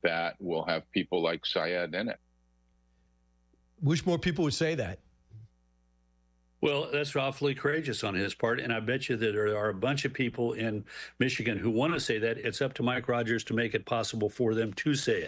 that will have people like Syed in it. Wish more people would say that. Well, that's awfully courageous on his part, and I bet you that there are a bunch of people in Michigan who want to say that. It's up to Mike Rogers to make it possible for them to say it.